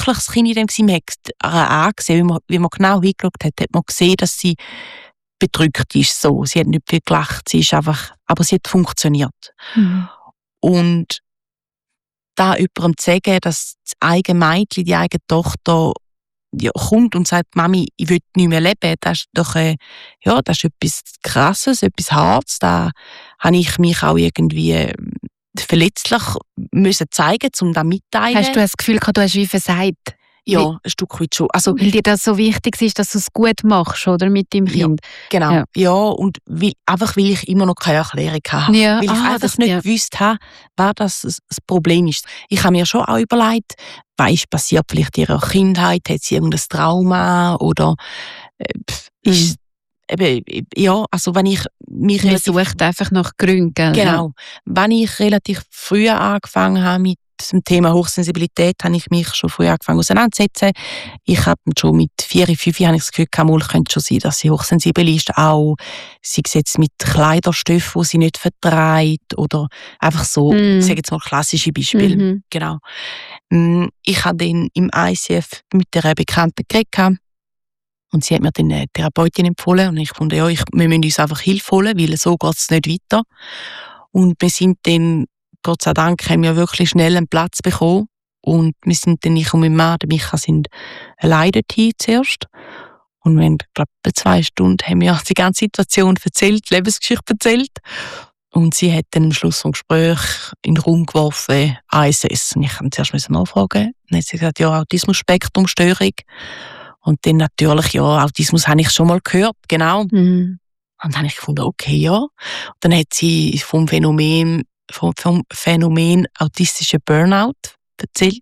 wirklich das Kind in dem gewesen. Man hat es angesehen, wie man genau hingeschaut hat man gesehen, dass sie bedrückt ist. So. Sie hat nicht viel gelacht, sie ist einfach, aber sie hat funktioniert. Mhm. Und da jemandem zu sagen, dass das eigene Mädchen, die eigene Tochter kommt und sagt, Mami, ich will nicht mehr leben, das ist doch das ist etwas Krasses, etwas Hartes. Da habe ich mich auch irgendwie verletzlich müssen zeigen, um das mitteilen. Hast du das Gefühl gehabt, du hast wie versagt? Ja, ein Stück weit schon. Also, weil dir das so wichtig ist, dass du es gut machst, oder, mit deinem Kind? Genau. Ja. Ja, und weil ich immer noch keine Erklärung hatte. Ja. Weil ich einfach nicht gewusst habe, was das Problem ist. Ich habe mir schon auch überlegt, was ist passiert vielleicht in ihrer Kindheit, hat sie irgendein Trauma oder ist also wenn ich mich Man sucht einfach nach Gründen, gell? Genau. Wenn ich relativ früh angefangen habe mit dem Thema Hochsensibilität, habe ich mich schon früh angefangen auseinanderzusetzen. Ich habe schon mit 4, 5 habe ich das Gefühl gehabt, könnte schon sein, dass sie hochsensibel ist, auch sei es jetzt mit Kleiderstoffen, die sie nicht verträgt oder einfach so, ich sage jetzt mal klassische Beispiele. Mhm. Genau. Ich habe dann im ICF mit einer Bekannten geredet und sie hat mir dann eine Therapeutin empfohlen und ich fand, wir müssen uns einfach Hilfe holen, weil so geht es nicht weiter. Und wir sind dann, Gott sei Dank, haben wir wirklich schnell einen Platz bekommen. Und wir sind dann, ich und mein Mann, der Micha, sind alleine dorthin zuerst. Und wir haben, glaube ich, 2 Stunden haben wir die ganze Situation erzählt, die Lebensgeschichte erzählt. Und sie hat dann am Schluss des Gesprächs in den Raum geworfen, ASS. Und ich musste zuerst nachfragen. Dann hat sie gesagt, ja, Autismus-Spektrum-Störung. Und dann natürlich, ja, Autismus habe ich schon mal gehört, genau. Mhm. Und dann habe ich gefunden, okay, ja. Und dann hat sie vom Phänomen autistischer Burnout erzählt.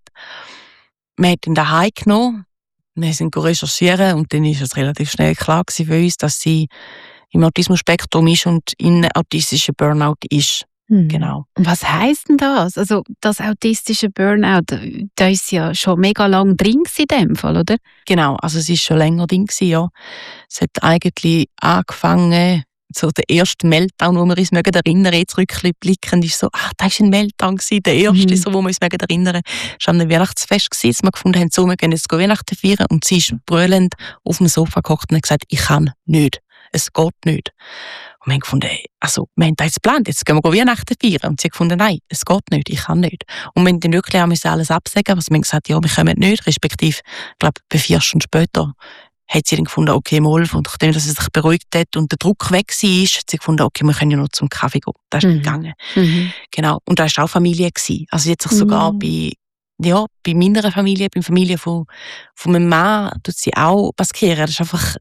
Wir haben ihn daheim genommen, wir sind recherchieren und dann ist es relativ schnell klar gewesen für uns, dass sie im Autismus-Spektrum ist und in autistischer Burnout ist. Mhm. Genau. Und was heisst denn das? Also das autistische Burnout, da ist ja schon mega lang drin in dem Fall, oder? Genau, also es ist schon länger drin gewesen, ja. Es hat eigentlich angefangen, so der erste Meltdown, wo wir uns erinnern, jetzt rückblickend, ist so, das war ein Meltdown gewesen, der erste, so, wo wir uns erinnern. Es war am Weihnachtsfest gewesen, dass wir gefunden haben, so, wir gehen jetzt Weihnachten feiern, und sie ist brüllend auf dem Sofa gehockt und hat gesagt, ich kann nicht. Es geht nicht. Und wir haben gefunden, wir haben das jetzt geplant, jetzt gehen wir Weihnachten feiern. Und sie hat gefunden, nein, es geht nicht, ich kann nicht. Und wir haben dann wirklich auch alles absagen, also wir haben gesagt, ja, wir kommen nicht, respektive, ich glaube, 4 Stunden später hat sie dann gefunden, okay, mal, und nachdem dass sie sich beruhigt hat und der Druck weg war, hat sie gefunden, okay, wir können ja noch zum Kaffee gehen. Das ist nicht gegangen. Mhm. Genau. Und da war auch Familie gewesen. Also jetzt sogar bei meiner Familie, bei der Familie von meinem Mann, tut sie auch passieren. Das ist einfach,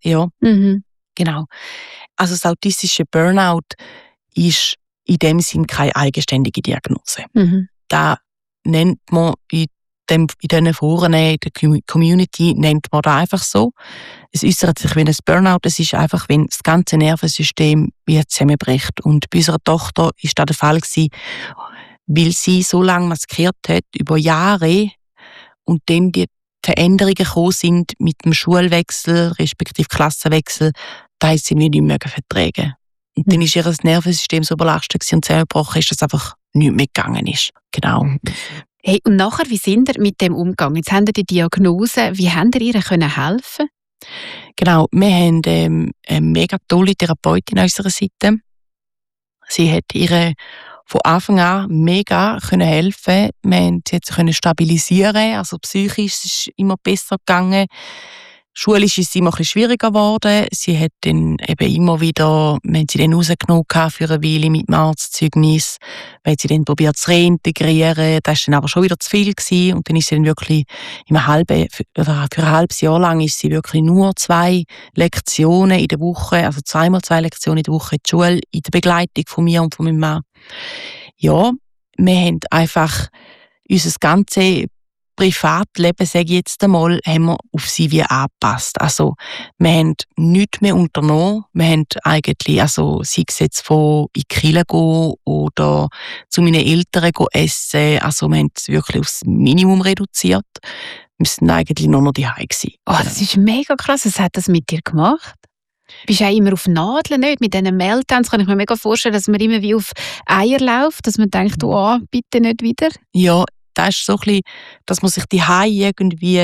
genau. Also das autistische Burnout ist in dem Sinn keine eigenständige Diagnose. Mhm. Da nennt man in diesen Foren, in der Community, nennt man das einfach so. Es äußert sich wie ein Burnout. Es ist einfach, wenn das ganze Nervensystem wie zusammenbricht. Und bei unserer Tochter war das der Fall gewesen, weil sie so lange maskiert hat, über Jahre, und dann die Veränderungen gekommen sind mit dem Schulwechsel, respektive Klassenwechsel, da hat sie nicht mehr vertragen. Und dann ist ihr Nervensystem so belastet und zusammengebrochen ist, dass es einfach nicht mehr gegangen ist. Genau. Hey, und nachher, wie sind ihr mit dem umgegangen? Jetzt haben ihr die Diagnose. Wie habt ihr ihr helfen? Genau, wir haben eine mega tolle Therapeutin an unserer Seite. Sie hat ihr von Anfang an mega helfen. Sie hat sie stabilisieren, also psychisch ist es immer besser gegangen. Schulisch ist es immer ein bisschen schwieriger geworden. Sie hat dann eben immer wieder, wenn sie dann rausgenommen für eine Weile mit dem Arztzeugnis, wenn sie dann probiert zu reintegrieren, das war dann aber schon wieder zu viel gewesen. Und dann ist sie dann wirklich für ein halbes Jahr lang ist sie wirklich nur 2 Lektionen in der Woche, also 2x 2 Lektionen in der Woche in die Schule, in der Begleitung von mir und von meinem Mann. Ja, wir haben einfach unser ganzes Privatleben, sage ich jetzt einmal, haben wir auf sie wie angepasst. Also, wir haben nichts mehr unternommen. Wir haben eigentlich, sei es jetzt von in die Kirche gehen oder zu meinen Eltern essen. Also, wir haben es wirklich aufs Minimum reduziert. Wir sind eigentlich nur noch daheim gewesen. Oh, das ist mega krass. Was hat das mit dir gemacht? Bist du auch immer auf Nadeln, nicht? Mit diesen Meltdowns kann ich mir mega vorstellen, dass man immer wie auf Eier läuft, dass man denkt, oh, bitte nicht wieder. Ja, das ist so ein bisschen, dass man sich daheim irgendwie